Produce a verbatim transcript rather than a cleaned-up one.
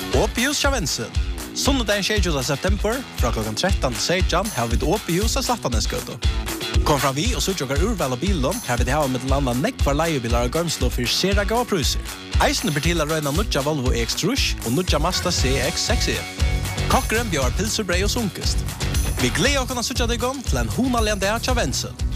Åpihus av Vensen. Sundagen tjugosjunde september, fra klokken tretton til sexton, har vi et åpihus av Slattaneskøto. Kom fram vi og så tjokkar urval av bilen, har vi det her med landa nekvar leiebilar og gømslo for seraga og pruser. Eisen blir til å røyna nudja Volvo E X Trush og nudja Mazda C X seks E. Kokkeren bjør pilser, brei og sunkest. Vi gleder oss å sutja deg om til en honalende av Vensen.